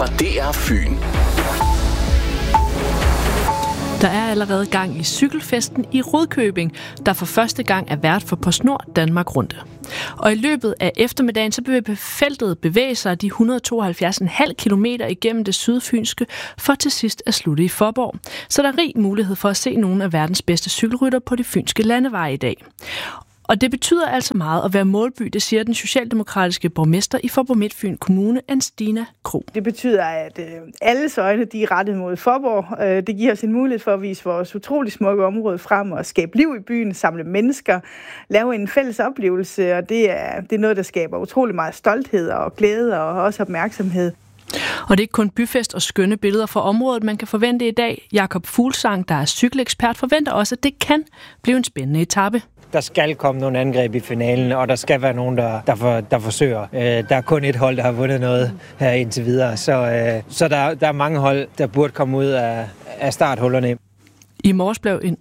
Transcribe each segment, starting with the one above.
fra DR Fyn. Der er allerede gang i cykelfesten i Rudkøbing, der for første gang er vært for PostNord Danmark Runde. Og i løbet af eftermiddagen så vil feltet bevæge sig de 172,5 kilometer igennem det sydfynske, for til sidst at slutte i Faaborg. Så der er rig mulighed for at se nogle af verdens bedste cykelrytter på de fynske landeveje i dag. Og det betyder altså meget at være målby, det siger den socialdemokratiske borgmester i Faaborg Midtfyn Kommune, Anstina Krog. Det betyder, at alles øjne de er rettet mod Faaborg. Det giver os en mulighed for at vise vores utrolig smukke område frem og skabe liv i byen, samle mennesker, lave en fælles oplevelse, og det er noget, der skaber utrolig meget stolthed og glæde og også opmærksomhed. Og det er ikke kun byfest og skønne billeder fra området, man kan forvente i dag. Jakob Fuglsang, der er cykelekspert, forventer også, at det kan blive en spændende etape. Der skal komme nogle angreb i finalen, og der skal være nogen, der forsøger. Der er kun et hold, der har vundet noget her indtil videre, så der er mange hold, der burde komme ud af starthullerne. I morges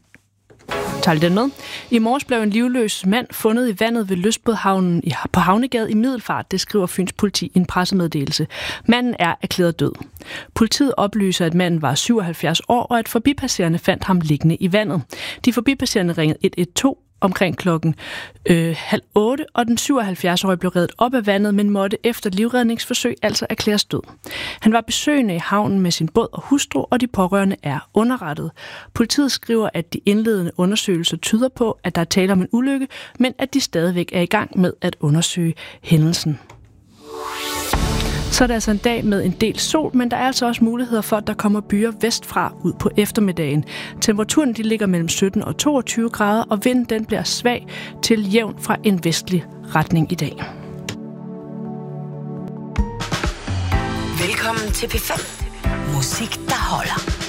blev en livløs mand fundet i vandet ved Lystbådhavnen på Havnegade i Middelfart, det skriver Fyns politi i en pressemeddelelse. Manden er erklæret død. Politiet oplyser, at manden var 77 år, og at forbipasserende fandt ham liggende i vandet. De forbipasserende ringede 112 omkring klokken 7:30, og den 77-årige blev reddet op af vandet, men måtte efter livredningsforsøg altså erklæres død. Han var besøgende i havnen med sin båd og hustru, og de pårørende er underrettet. Politiet skriver, at de indledende undersøgelser tyder på, at der er tale om en ulykke, men at de stadigvæk er i gang med at undersøge hændelsen. Så er det altså en dag med en del sol, men der er altså også muligheder for, at der kommer byer vestfra ud på eftermiddagen. Temperaturen de ligger mellem 17 og 22 grader, og vinden den bliver svag til jævn fra en vestlig retning i dag. Velkommen til P5. Musik, der holder.